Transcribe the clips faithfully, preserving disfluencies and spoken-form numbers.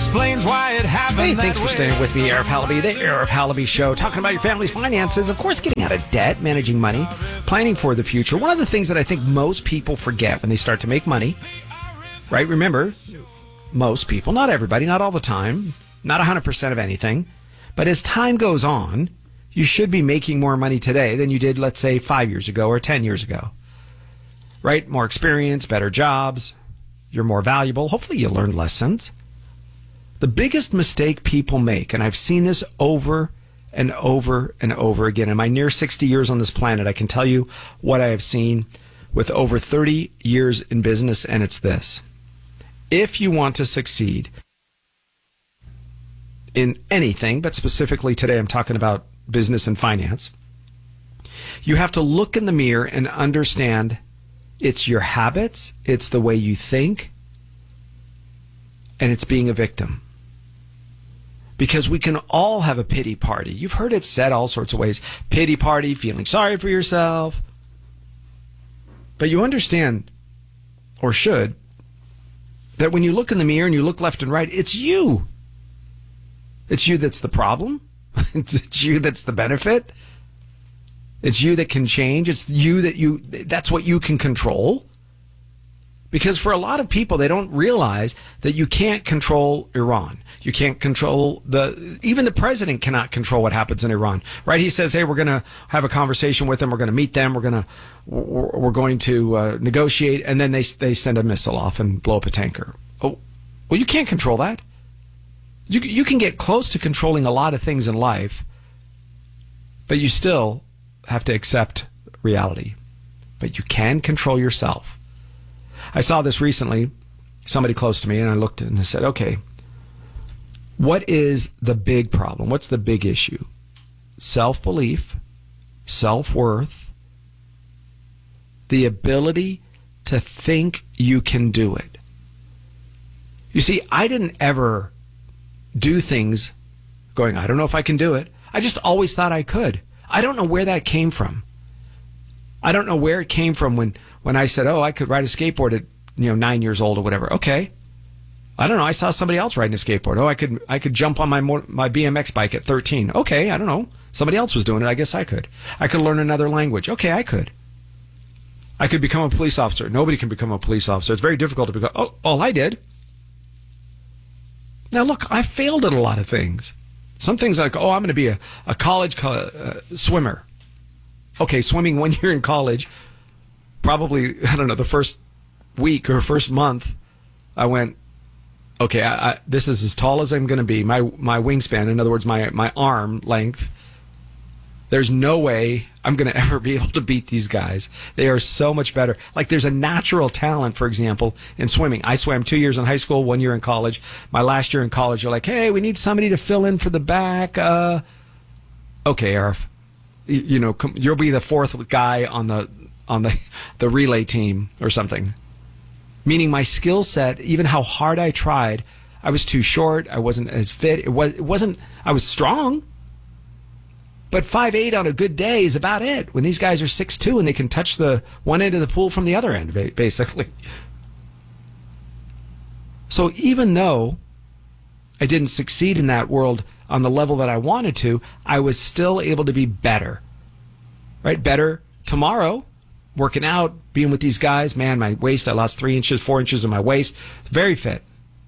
explains why it happened. Hey, that thanks for way. staying with me, Arif Halaby, the Arif Halaby Show, talking about your family's finances, of course, getting out of debt, managing money, planning for the future. One of the things that I think most people forget when they start to make money, right? Remember, most people, not everybody, not all the time, not one hundred percent of anything, but as time goes on, you should be making more money today than you did, let's say, five years ago or ten years ago, right? More experience, better jobs, you're more valuable. Hopefully you learned lessons. The biggest mistake people make, and I've seen this over and over and over again, in my near sixty years on this planet, I can tell you what I have seen with over thirty years in business, and it's this. If you want to succeed in anything, but specifically today I'm talking about business and finance, you have to look in the mirror and understand it's your habits, it's the way you think, and it's being a victim. Because we can all have a pity party. You've heard it said all sorts of ways. Pity party, feeling sorry for yourself. But you understand, or should, that when you look in the mirror and you look left and right, it's you. It's you that's the problem. It's you that's the benefit. It's you that can change. It's you that you, that's what you can control. Because for a lot of people, they don't realize that you can't control Iran. You can't control the, even the president cannot control what happens in Iran, right? He says, hey, we're going to have a conversation with them. We're going to meet them. We're going to, we're going to uh, negotiate. And then they, they send a missile off and blow up a tanker. Oh, well, you can't control that. You, you can get close to controlling a lot of things in life, but you still have to accept reality. But you can control yourself. I saw this recently, somebody close to me, and I looked and I said, okay, what is the big problem? What's the big issue? Self-belief, self-worth, the ability to think you can do it. You see, I didn't ever do things going, I don't know if I can do it. I just always thought I could. I don't know where that came from. I don't know where it came from when, when I said, oh, I could ride a skateboard at, you know, nine years old or whatever. Okay. I don't know. I saw somebody else riding a skateboard. Oh, I could, I could jump on my, my B M X bike at thirteen. Okay. I don't know. Somebody else was doing it. I guess I could. I could learn another language. Okay. I could. I could become a police officer. Nobody can become a police officer. It's very difficult to become. Oh, all I did. Now look, I failed at a lot of things. Some things like, oh, I'm going to be a, a college co- uh, swimmer. Okay, swimming one year in college, probably, I don't know, the first week or first month, I went, okay, I, I, this is as tall as I'm going to be. My my wingspan, in other words, my, my arm length, there's no way I'm going to ever be able to beat these guys. They are so much better. Like there's a natural talent, for example, in swimming. I swam two years in high school, one year in college. My last year in college, you're like, hey, we need somebody to fill in for the back. Uh, okay, Arif. You know, you'll be the fourth guy on the on the the relay team or something. Meaning my skill set, even how hard I tried, I was too short. I wasn't as fit. It was it wasn't. I was strong, but five eight on a good day is about it. When these guys are six two and they can touch the one end of the pool from the other end, basically. So even though I didn't succeed in that world on the level that I wanted to, I was still able to be better, right? Better tomorrow, working out, being with these guys. Man, my waist, I lost three inches, four inches in my waist. Very fit.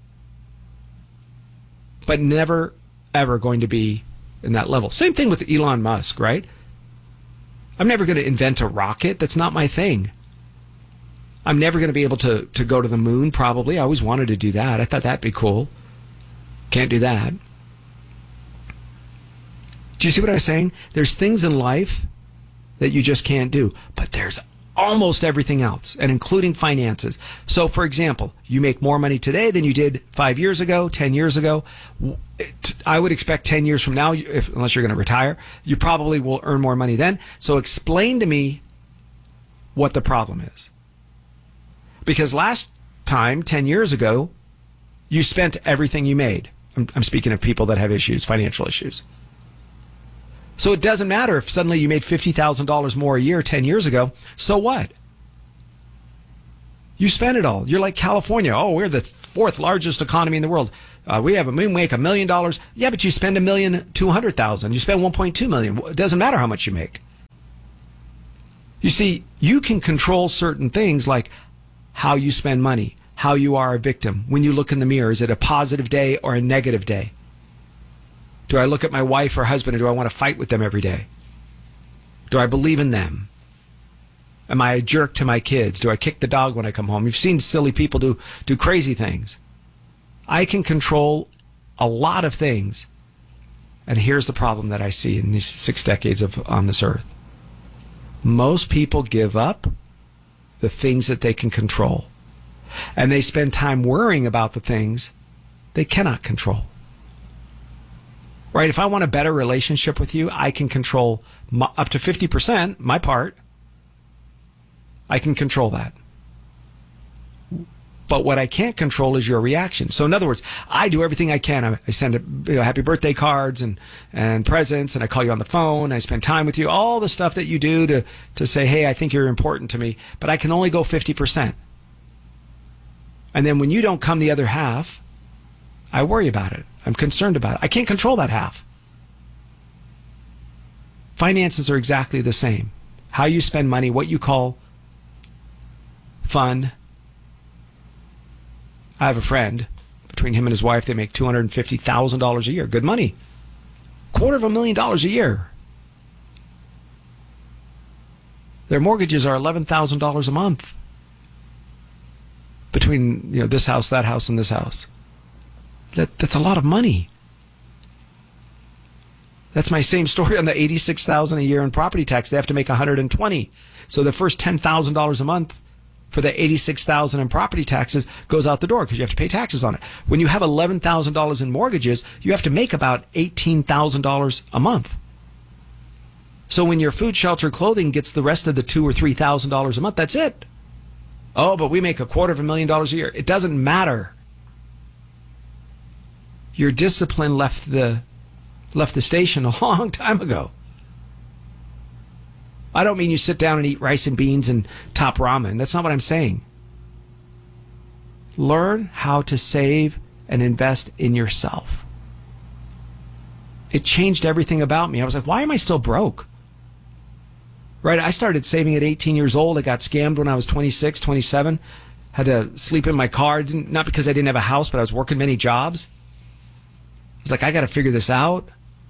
But never, ever going to be in that level. Same thing with Elon Musk, right? I'm never going to invent a rocket. That's not my thing. I'm never going to be able to, to go to the moon, probably. I always wanted to do that. I thought that'd be cool. Can't do that. Do you see what I was saying? There's things in life that you just can't do, but there's almost everything else, and including finances. So, for example, you make more money today than you did five years ago, ten years ago. I would expect ten years from now, if, unless you're going to retire, you probably will earn more money then. So explain to me what the problem is. Because last time, ten years ago, you spent everything you made. I'm, I'm speaking of people that have issues, financial issues. So it doesn't matter if suddenly you made fifty thousand dollars more a year ten years ago. So what? You spent it all. You're like California. Oh, we're the fourth largest economy in the world. Uh, we have a, we make a million dollars. Yeah, but you spend a million two hundred thousand. You spend one point two million. It doesn't matter how much you make. You see, you can control certain things like how you spend money, how you are a victim. When you look in the mirror, is it a positive day or a negative day? Do I look at my wife or husband and do I want to fight with them every day? Do I believe in them? Am I a jerk to my kids? Do I kick the dog when I come home? You've seen silly people do, do crazy things. I can control a lot of things. And here's the problem that I see in these six decades of on this earth. Most people give up the things that they can control. And they spend time worrying about the things they cannot control. Right? If I want a better relationship with you, I can control my, up to fifty percent, my part. I can control that. But what I can't control is your reaction. So in other words, I do everything I can. I, I send a, you know, happy birthday cards and, and presents, and I call you on the phone. I spend time with you, all the stuff that you do to, to say, hey, I think you're important to me. But I can only go fifty percent. And then when you don't come the other half, I worry about it. I'm concerned about it. I can't control that half. Finances are exactly the same. How you spend money, what you call fun. I have a friend, between him and his wife, they make two hundred fifty thousand dollars a year. Good money. Quarter of a million dollars a year. Their mortgages are eleven thousand dollars a month. Between, you know, this house, that house, and this house. That, that's a lot of money. That's my same story on the eighty-six thousand dollars a year in property tax. They have to make one hundred twenty. So the first ten thousand dollars a month for the eighty-six thousand dollars in property taxes goes out the door because you have to pay taxes on it. When you have eleven thousand dollars in mortgages, you have to make about eighteen thousand dollars a month. So when your food, shelter, clothing gets the rest of the two or three thousand dollars a month, that's it. Oh, but we make a quarter of a million dollars a year. It doesn't matter. Your discipline left the left the station a long time ago. I don't mean you sit down and eat rice and beans and top ramen. That's not what I'm saying. Learn how to save and invest in yourself. It changed everything about me. I was like, why am I still broke? Right? I started saving at eighteen years old. I got scammed when I was twenty-six, twenty-seven. Had to sleep in my car. Didn't, not because I didn't have a house, but I was working many jobs. I was like, I got to figure this out.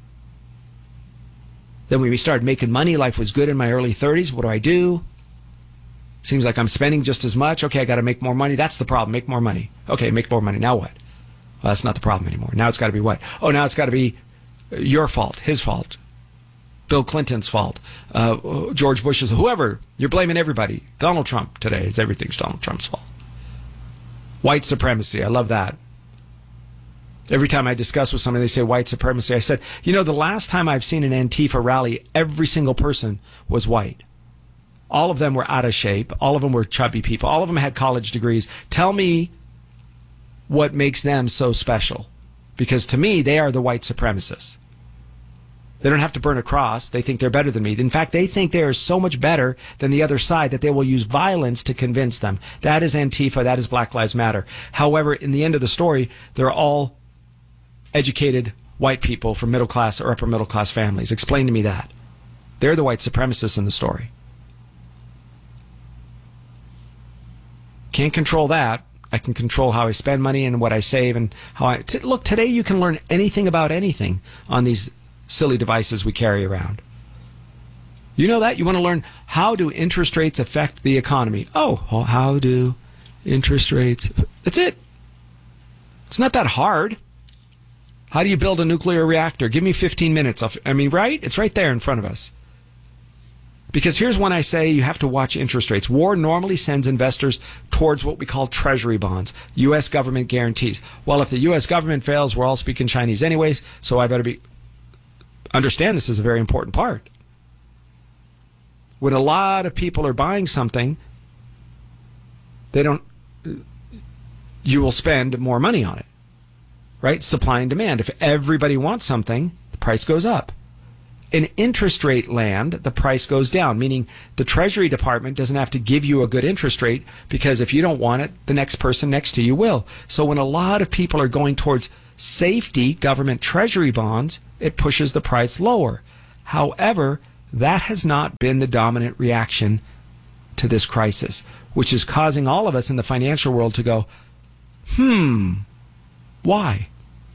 Then when we started making money, life was good in my early thirties. What do I do? Seems like I'm spending just as much. Okay, I got to make more money. That's the problem. Make more money. Okay, make more money. Now what? Well, that's not the problem anymore. Now it's got to be what? Oh, now it's got to be your fault, his fault, Bill Clinton's fault, uh, George Bush's, whoever. You're blaming everybody. Donald Trump today is everything's Donald Trump's fault. White supremacy. I love that. Every time I discuss with somebody, they say white supremacy. I said, you know, the last time I've seen an Antifa rally, every single person was white. All of them were out of shape. All of them were chubby people. All of them had college degrees. Tell me what makes them so special. Because to me, they are the white supremacists. They don't have to burn a cross. They think they're better than me. In fact, they think they are so much better than the other side that they will use violence to convince them. That is Antifa. That is Black Lives Matter. However, in the end of the story, they're all educated white people from middle class or upper middle class families. Explain to me that. They're the white supremacists in the story. Can't control that. I can control how I spend money and what I save and how I... T- look, today you can learn anything about anything on these silly devices we carry around. You know that? You want to learn how do interest rates affect the economy. Oh, well, how do interest rates... That's it. It's not that hard. How do you build a nuclear reactor? Give me fifteen minutes. I'll, I mean, right? It's right there in front of us. Because here's when I say you have to watch interest rates. War normally sends investors towards what we call treasury bonds, U S government guarantees. Well, if the U S government fails, we're all speaking Chinese anyways, so I better be understand this is a very important part. When a lot of people are buying something, they don't, you will spend more money on it. Right? Supply and demand. If everybody wants something, the price goes up. In interest rate land, the price goes down, meaning the Treasury Department doesn't have to give you a good interest rate because if you don't want it, the next person next to you will. So when a lot of people are going towards safety government treasury bonds, it pushes the price lower. However, that has not been the dominant reaction to this crisis, which is causing all of us in the financial world to go, hmm, why?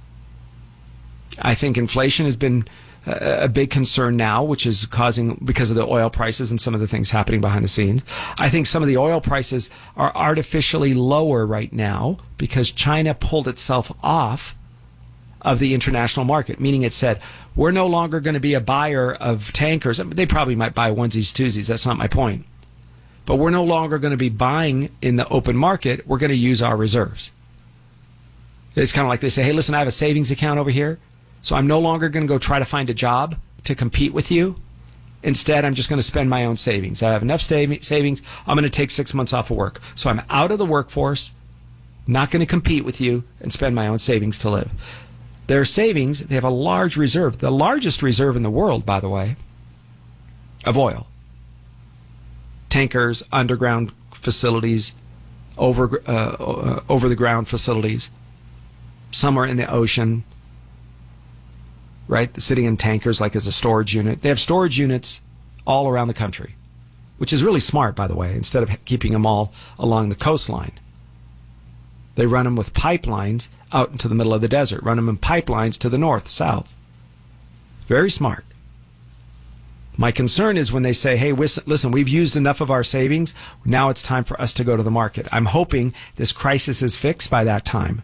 I think inflation has been a big concern now, which is causing, because of the oil prices and some of the things happening behind the scenes. I think some of the oil prices are artificially lower right now because China pulled itself off of the international market, meaning it said, we're no longer going to be a buyer of tankers. They probably might buy onesies, twosies. That's not my point. But we're no longer going to be buying in the open market. We're going to use our reserves. It's kind of like they say, hey, listen, I have a savings account over here. So I'm no longer going to go try to find a job to compete with you. Instead, I'm just going to spend my own savings. I have enough savings. I'm going to take six months off of work. So I'm out of the workforce, not going to compete with you, and spend my own savings to live. Their savings, they have a large reserve, the largest reserve in the world, by the way, of oil. Tankers, underground facilities, over uh, uh, over the ground facilities, somewhere in the ocean. Right, sitting in tankers like as a storage unit. They have storage units all around the country, which is really smart, by the way, instead of keeping them all along the coastline. They run them with pipelines out into the middle of the desert, run them in pipelines to the north, south. Very smart. My concern is when they say, hey, listen, we've used enough of our savings. Now it's time for us to go to the market. I'm hoping this crisis is fixed by that time.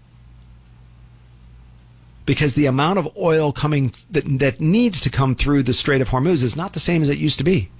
Because the amount of oil coming that, that needs to come through the Strait of Hormuz is not the same as it used to be.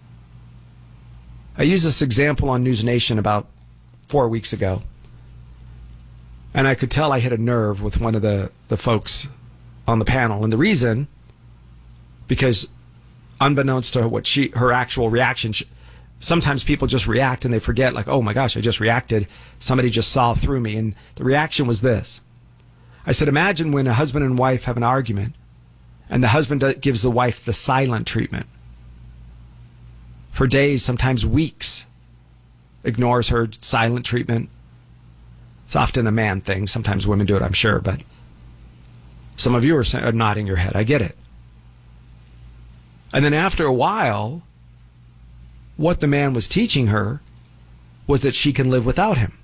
I used this example on News Nation about four weeks ago. And I could tell I hit a nerve with one of the, the folks on the panel. And the reason, because unbeknownst to what she, her actual reaction, she, sometimes people just react and they forget, like, oh my gosh, I just reacted. Somebody just saw through me. And the reaction was this. I said, imagine when a husband and wife have an argument and the husband gives the wife the silent treatment. For days, sometimes weeks, ignores her, silent treatment. It's often a man thing. Sometimes women do it, I'm sure, but some of you are, are nodding your head. I get it. And then after a while, what the man was teaching her was that she can live without him.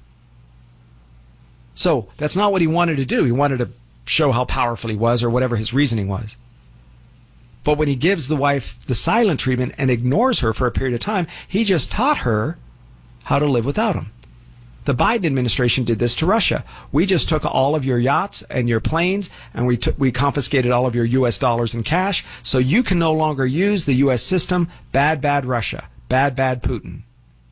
So that's not what he wanted to do. He wanted to show how powerful he was or whatever his reasoning was. But when he gives the wife the silent treatment and ignores her for a period of time, he just taught her how to live without him. The Biden administration did this to Russia. We just took all of your yachts and your planes and we took, we confiscated all of your U S dollars and cash, so you can no longer use the U S system. Bad, bad Russia. Bad, bad Putin.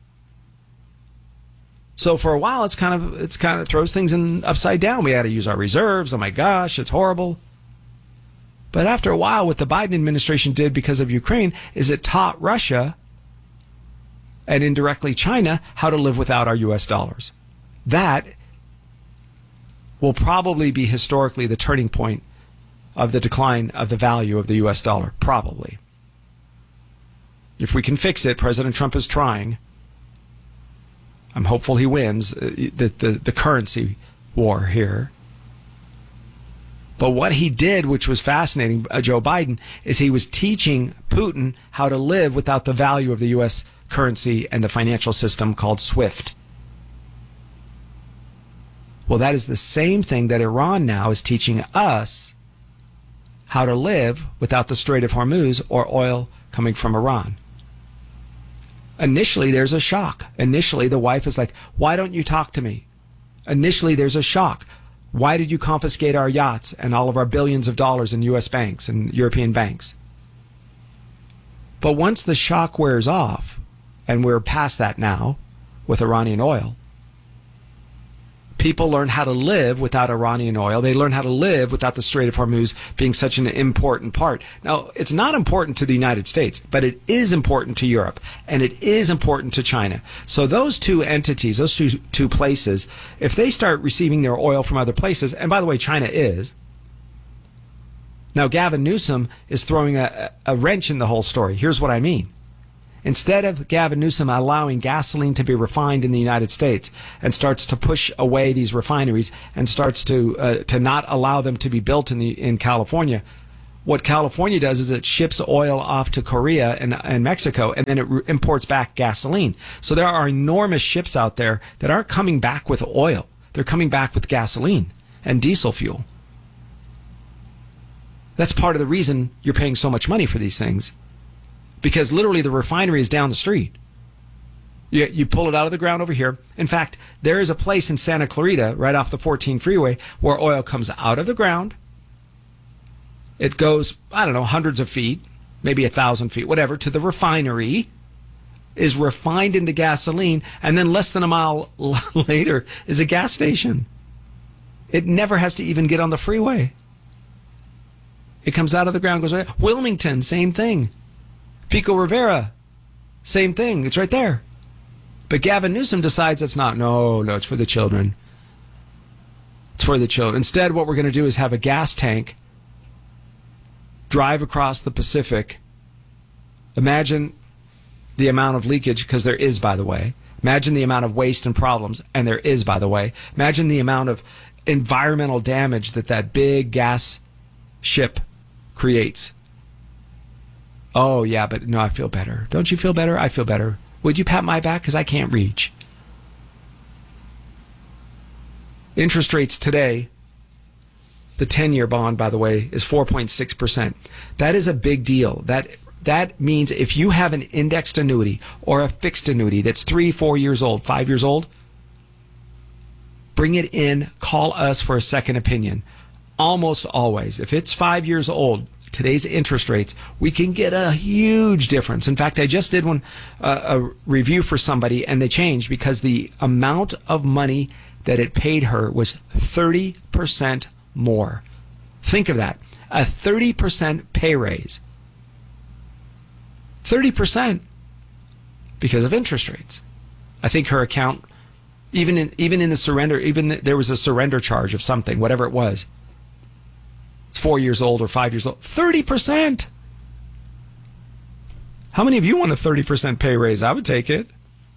So for a while, it's kind of it's kind of throws things in upside down. We had to use our reserves. Oh my gosh, it's horrible. But after a while, what the Biden administration did because of Ukraine is it taught Russia and indirectly China how to live without our U S dollars. That will probably be historically the turning point of the decline of the value of the U S dollar. Probably. If we can fix it, President Trump is trying. I'm hopeful he wins the, the, the currency war here. But what he did, which was fascinating, uh, Joe Biden, is he was teaching Putin how to live without the value of the U S currency and the financial system called SWIFT. Well, that is the same thing that Iran now is teaching us how to live without the Strait of Hormuz or oil coming from Iran. Initially, there's a shock. Initially, the wife is like, why don't you talk to me? Initially, there's a shock. Why did you confiscate our yachts and all of our billions of dollars in U S banks and European banks? But once the shock wears off, and we're past that now with Iranian oil, people learn how to live without Iranian oil. They learn how to live without the Strait of Hormuz being such an important part. Now, it's not important to the United States, but it is important to Europe, and it is important to China. So those two entities, those two, two places, if they start receiving their oil from other places, and by the way, China is. Now, Gavin Newsom is throwing a, a wrench in the whole story. Here's what I mean. Instead of Gavin Newsom allowing gasoline to be refined in the United States and starts to push away these refineries and starts to uh, to not allow them to be built in the in California, what California does is it ships oil off to Korea and, and Mexico, and then it re- imports back gasoline. So there are enormous ships out there that aren't coming back with oil. They're coming back with gasoline and diesel fuel. That's part of the reason you're paying so much money for these things. Because literally the refinery is down the street. You, you pull it out of the ground over here. In fact, there is a place in Santa Clarita, right off the fourteen freeway, where oil comes out of the ground. It goes, I don't know, hundreds of feet, maybe a thousand feet, whatever, to the refinery, is refined into gasoline, and then less than a mile later is a gas station. It never has to even get on the freeway. It comes out of the ground, goes right. Wilmington, same thing. Pico Rivera, same thing. It's right there. But Gavin Newsom decides it's not. No, no, it's for the children. It's for the children. Instead, what we're going to do is have a gas tank drive across the Pacific. Imagine the amount of leakage, because there is, by the way. Imagine the amount of waste and problems, and there is, by the way. Imagine the amount of environmental damage that that big gas ship creates. Oh, yeah, but no, I feel better. Don't you feel better? I feel better. Would you pat my back? Because I can't reach. Interest rates today, the ten-year bond, by the way, is four point six percent. That is a big deal. That that means if you have an indexed annuity or a fixed annuity that's three, four years old, five years old, bring it in, call us for a second opinion. Almost always. If it's five years old, today's interest rates, we can get a huge difference. In fact, I just did one uh, a review for somebody, and they changed because the amount of money that it paid her was thirty percent more. Think of that. A thirty percent pay raise. thirty percent because of interest rates. I think her account, even in, even in the surrender, even the, there was a surrender charge of something, whatever it was. It's four years old or five years old. thirty percent. How many of you want a thirty percent pay raise? I would take it.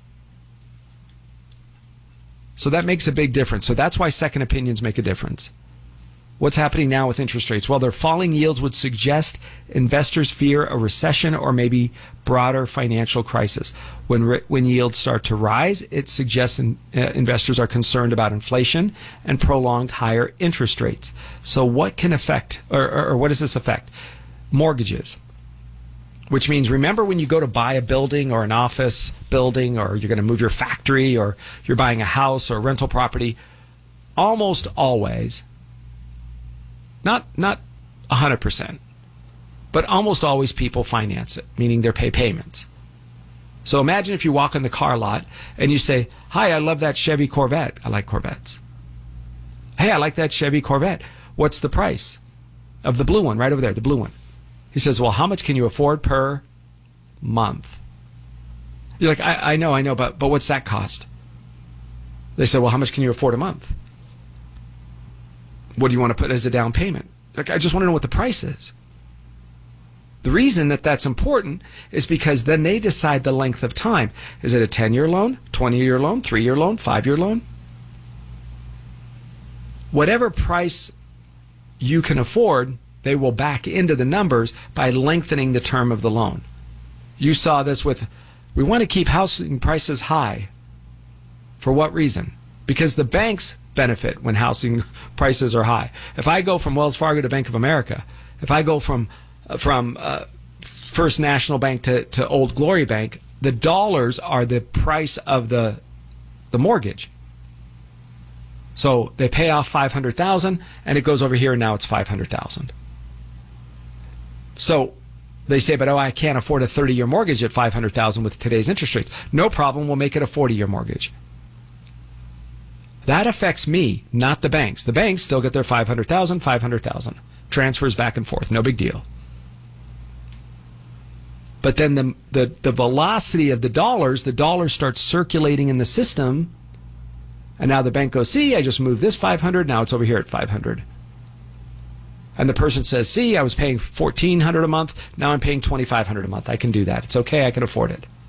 So that makes a big difference. So that's why second opinions make a difference. What's happening now with interest rates? Well, their falling yields would suggest investors fear a recession or maybe broader financial crisis. When re- when yields start to rise, it suggests in, uh, investors are concerned about inflation and prolonged higher interest rates. So what can affect, or, or, or what does this affect? Mortgages. Which means, remember when you go to buy a building or an office building, or you're going to move your factory, or you're buying a house or rental property, almost always, Not not one hundred percent, but almost always people finance it, meaning they pay payments. So imagine if you walk in the car lot and you say, "Hi, I love that Chevy Corvette. I like Corvettes. Hey, I like that Chevy Corvette. What's the price of the blue one right over there, the blue one?" He says, "Well, how much can you afford per month?" You're like, I, I know, I know, but but what's that cost?" They say, "Well, how much can you afford a month? What do you want to put as a down payment?" Like, I just want to know what the price is. The reason that that's important is because then they decide the length of time. Is it a ten-year loan, twenty-year loan, three-year loan, five-year loan? Whatever price you can afford, they will back into the numbers by lengthening the term of the loan. You saw this with, we want to keep housing prices high. For what reason? Because the banks benefit when housing prices are high. If I go from Wells Fargo to Bank of America, if I go from uh, from uh, First National Bank to, to Old Glory Bank, the dollars are the price of the the mortgage. So they pay off five hundred thousand dollars and it goes over here and now it's five hundred thousand dollars. So they say, but oh, I can't afford a thirty-year mortgage at five hundred thousand dollars with today's interest rates. No problem, we'll make it a forty-year mortgage. That affects me, not the banks. The banks still get their five hundred thousand dollars, five hundred thousand dollars. Transfers back and forth, no big deal. But then the, the, the velocity of the dollars, the dollars start circulating in the system, and now the bank goes, see, I just moved this five hundred, now it's over here at five hundred. And the person says, see, I was paying fourteen hundred a month, now I'm paying twenty-five hundred a month. I can do that. It's okay, I can afford it.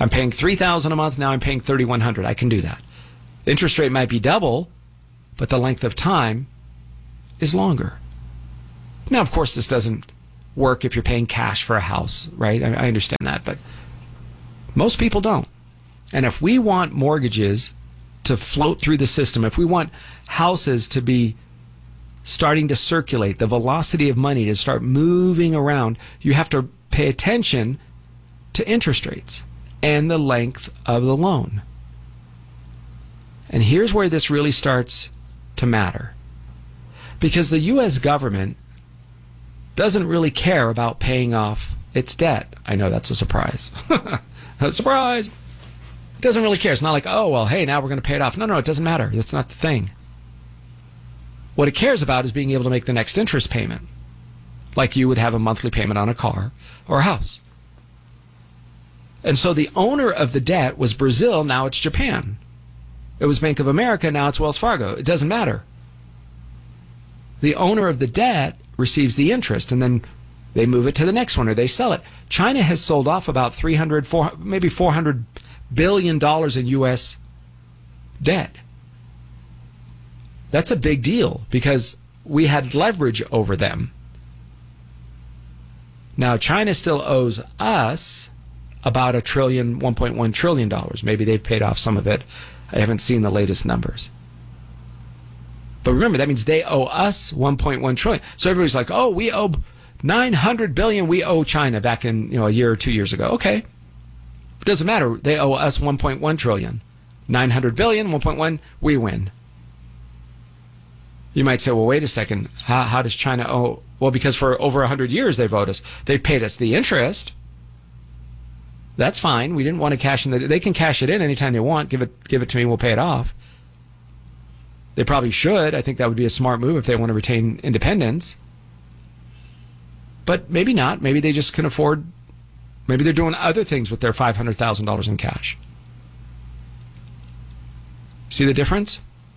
I'm paying three thousand dollars a month. Now I'm paying thirty-one hundred dollars. I can do that. The interest rate might be double, but the length of time is longer. Now, of course, this doesn't work if you're paying cash for a house, right? I, I understand that, but most people don't. And if we want mortgages to float through the system, if we want houses to be starting to circulate, the velocity of money to start moving around, you have to pay attention to interest rates and the length of the loan. And here's where this really starts to matter. Because the U S government doesn't really care about paying off its debt. I know that's a surprise. A surprise! It doesn't really care. It's not like, oh, well, hey, now we're going to pay it off. No, no, it doesn't matter. That's not the thing. What it cares about is being able to make the next interest payment, like you would have a monthly payment on a car or a house. And so the owner of the debt was Brazil, now it's Japan. It was Bank of America, now it's Wells Fargo. It doesn't matter. The owner of the debt receives the interest, and then they move it to the next one or they sell it. China has sold off about three hundred, four hundred, maybe four hundred billion dollars in U S debt. That's a big deal because we had leverage over them. Now, China still owes us about a trillion, one point one trillion dollars. Maybe they've paid off some of it. I haven't seen the latest numbers. But remember, that means they owe us one point one trillion. So everybody's like, oh, we owe nine hundred billion we owe China back in, you know, a year or two years ago. Okay. It doesn't matter. They owe us one point one trillion. nine hundred billion, one point one, we win. You might say, well, wait a second. How, how does China owe? Well, because for over one hundred years they've owed us. They've paid us the interest. That's fine. We didn't want to cash in. The, they can cash it in anytime they want. Give it, give it to me. We'll pay it off. They probably should. I think that would be a smart move if they want to retain independence. But maybe not. Maybe they just can afford. Maybe they're doing other things with their five hundred thousand dollars in cash. See the difference?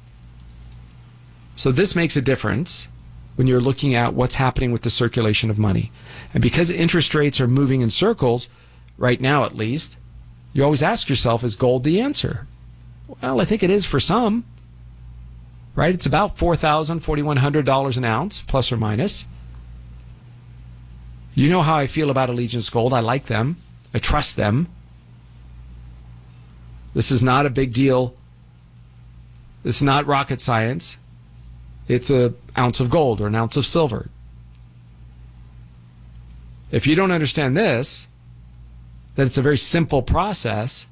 So this makes a difference when you're looking at what's happening with the circulation of money. And because interest rates are moving in circles, right now at least, you always ask yourself, is gold the answer? Well, I think it is for some. Right? It's about four thousand dollars, four thousand one hundred dollars an ounce, plus or minus. You know how I feel about Allegiance Gold. I like them. I trust them. This is not a big deal. This is not rocket science. It's an ounce of gold or an ounce of silver. If you don't understand this, that it's a very simple process,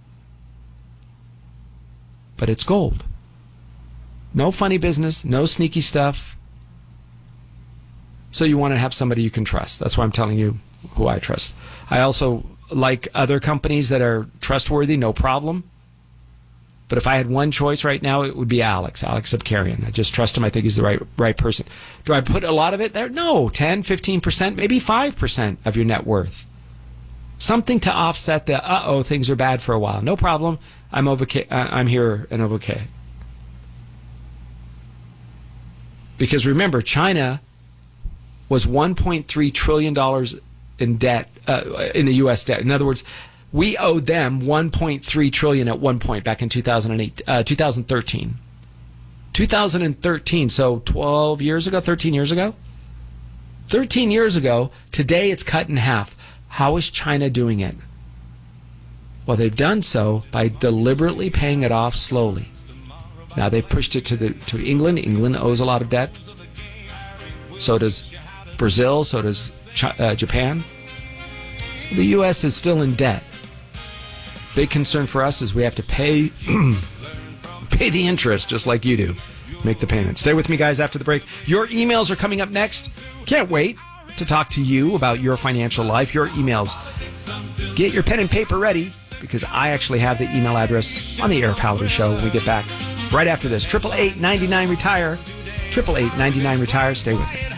but it's gold. No funny business, no sneaky stuff. So you want to have somebody you can trust. That's why I'm telling you who I trust. I also like other companies that are trustworthy, no problem. But if I had one choice right now, it would be Alex, Alex Abkarian. I just trust him. I think he's the right right person. Do I put a lot of it there? No, ten, fifteen percent, maybe five percent of your net worth. Something to offset the, uh-oh, things are bad for a while. No problem. I'm okay. I'm here and I'm okay. Because remember, China was one point three trillion dollars in debt, uh, in the U S debt. In other words, we owed them one point three trillion dollars at one point back in two thousand eight, uh, two thousand thirteen. two thousand thirteen, so twelve years ago, thirteen years ago? thirteen years ago, today it's cut in half. How is China doing it? Well, they've done so by deliberately paying it off slowly. Now they've pushed it to the to England. England owes a lot of debt. So does Brazil. So does Ch- uh, Japan. So the U S is still in debt. Big concern for us is we have to pay pay the interest just like you do. Make the payment. Stay with me, guys, after the break. Your emails are coming up next. Can't wait to talk to you about your financial life, your emails. Get your pen and paper ready because I actually have the email address on the Eric Howley Show when we get back right after this. eight eight eight, nine nine, retire. eight eight eight, nine nine, retire. Stay with me.